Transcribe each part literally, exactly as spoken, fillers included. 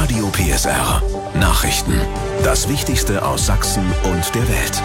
Radio P S R. Nachrichten. Das Wichtigste aus Sachsen und der Welt.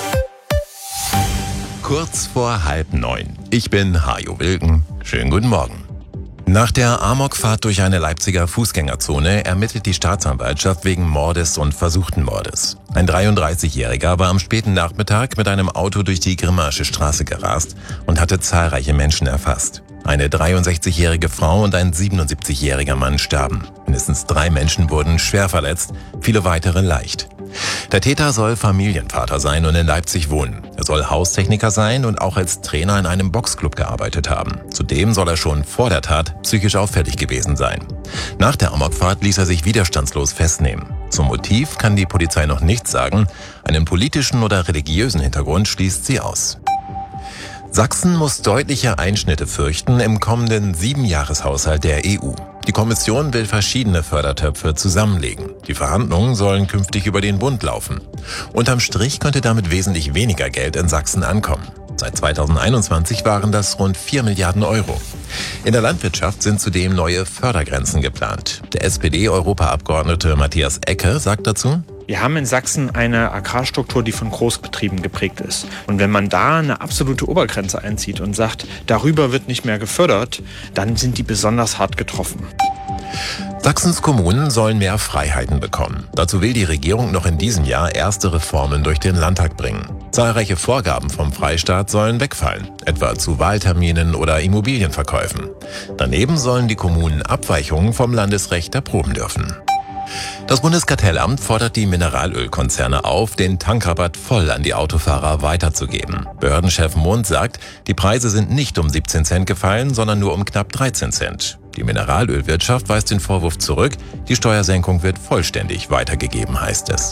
Kurz vor halb neun. Ich bin Hajo Wilken. Schönen guten Morgen. Nach der Amokfahrt durch eine Leipziger Fußgängerzone ermittelt die Staatsanwaltschaft wegen Mordes und versuchten Mordes. Ein dreiunddreißigjähriger war am späten Nachmittag mit einem Auto durch die Grimmaische Straße gerast und hatte zahlreiche Menschen erfasst. Eine dreiundsechzigjährige Frau und ein siebenundsiebzigjähriger Mann starben. Mindestens drei Menschen wurden schwer verletzt, viele weitere leicht. Der Täter soll Familienvater sein und in Leipzig wohnen. Er soll Haustechniker sein und auch als Trainer in einem Boxclub gearbeitet haben. Zudem soll er schon vor der Tat psychisch auffällig gewesen sein. Nach der Amokfahrt ließ er sich widerstandslos festnehmen. Zum Motiv kann die Polizei noch nichts sagen. Einen politischen oder religiösen Hintergrund schließt sie aus. Sachsen muss deutliche Einschnitte fürchten im kommenden Siebenjahreshaushalt der E U. Die Kommission will verschiedene Fördertöpfe zusammenlegen. Die Verhandlungen sollen künftig über den Bund laufen. Unterm Strich könnte damit wesentlich weniger Geld in Sachsen ankommen. Seit zweitausendeinundzwanzig waren das rund vier Milliarden Euro. In der Landwirtschaft sind zudem neue Fördergrenzen geplant. Der S P D-Europaabgeordnete Matthias Ecke sagt dazu: Wir haben in Sachsen eine Agrarstruktur, die von Großbetrieben geprägt ist. Und wenn man da eine absolute Obergrenze einzieht und sagt, darüber wird nicht mehr gefördert, dann sind die besonders hart getroffen. Sachsens Kommunen sollen mehr Freiheiten bekommen. Dazu will die Regierung noch in diesem Jahr erste Reformen durch den Landtag bringen. Zahlreiche Vorgaben vom Freistaat sollen wegfallen, etwa zu Wahlterminen oder Immobilienverkäufen. Daneben sollen die Kommunen Abweichungen vom Landesrecht erproben dürfen. Das Bundeskartellamt fordert die Mineralölkonzerne auf, den Tankrabatt voll an die Autofahrer weiterzugeben. Behördenchef Mund sagt, die Preise sind nicht um siebzehn Cent gefallen, sondern nur um knapp dreizehn Cent. Die Mineralölwirtschaft weist den Vorwurf zurück, die Steuersenkung wird vollständig weitergegeben, heißt es.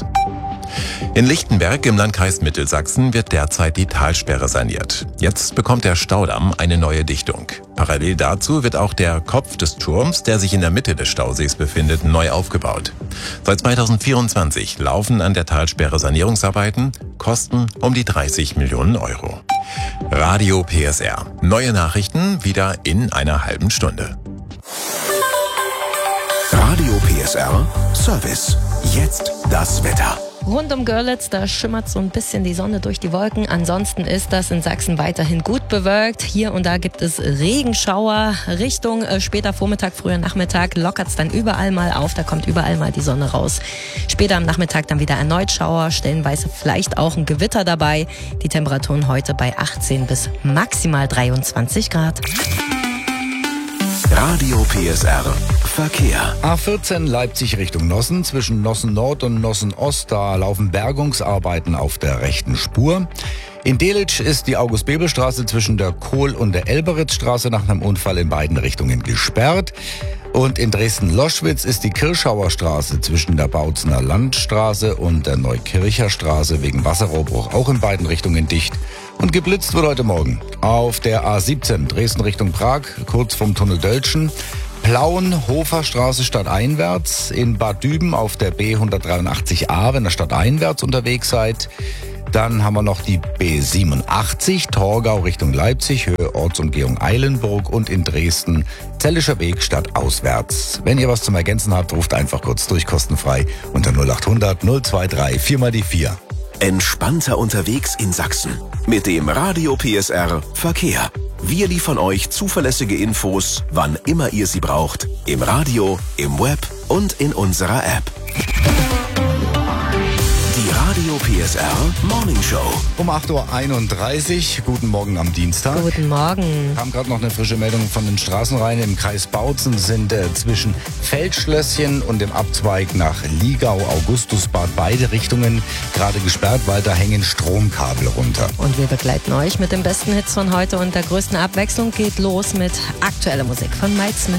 In Lichtenberg im Landkreis Mittelsachsen wird derzeit die Talsperre saniert. Jetzt bekommt der Staudamm eine neue Dichtung. Parallel dazu wird auch der Kopf des Turms, der sich in der Mitte des Stausees befindet, neu aufgebaut. Seit zweitausendvierundzwanzig laufen an der Talsperre Sanierungsarbeiten, kosten um die dreißig Millionen Euro. Radio P S R. Neue Nachrichten wieder in einer halben Stunde. Radio P S R Service. Jetzt das Wetter. Rund um Görlitz, da schimmert so ein bisschen die Sonne durch die Wolken. Ansonsten ist das in Sachsen weiterhin gut bewölkt. Hier und da gibt es Regenschauer. Richtung äh, später Vormittag, früher Nachmittag lockert es dann überall mal auf. Da kommt überall mal die Sonne raus. Später am Nachmittag dann wieder erneut Schauer. Stellenweise vielleicht auch ein Gewitter dabei. Die Temperaturen heute bei achtzehn bis maximal dreiundzwanzig Grad. Radio P S R Verkehr. A vierzehn Leipzig Richtung Nossen. Zwischen Nossen Nord und Nossen Ost, da laufen Bergungsarbeiten auf der rechten Spur. In Delitzsch ist die August-Bebel-Straße zwischen der Kohl- und der Elberitzstraße nach einem Unfall in beiden Richtungen gesperrt. Und in Dresden-Loschwitz ist die Kirschauer Straße zwischen der Bautzener Landstraße und der Neukircher Straße wegen Wasserrohrbruch auch in beiden Richtungen dicht. Und geblitzt wird heute Morgen auf der A siebzehn Dresden Richtung Prag, kurz vom Tunnel Döltschen. Plauen, Hoferstraße stadteinwärts, in Bad Düben auf der B hundertdreiundachtzig a, wenn ihr stadteinwärts unterwegs seid. Dann haben wir noch die B siebenundachtzig, Torgau Richtung Leipzig, Höhe Ortsumgehung Eilenburg und in Dresden Zellischer Weg stadtauswärts. Wenn ihr was zum Ergänzen habt, ruft einfach kurz durch, kostenfrei unter null achthundert null zweiunddreißig vier mal die vier. Entspannter unterwegs in Sachsen. Mit dem Radio P S R Verkehr. Wir liefern euch zuverlässige Infos, wann immer ihr sie braucht. Im Radio, im Web und in unserer App. Die Radio P S R Morning Show. Um acht Uhr einunddreißig, guten Morgen am Dienstag. Guten Morgen. Wir haben gerade noch eine frische Meldung von den Straßenreihen. Im Kreis Bautzen sind äh, zwischen Feldschlösschen und dem Abzweig nach Liegau, Augustusbad beide Richtungen gerade gesperrt, weil da hängen Stromkabel runter. Und wir begleiten euch mit den besten Hits von heute und der größten Abwechslung geht los mit aktueller Musik von Mike Smith.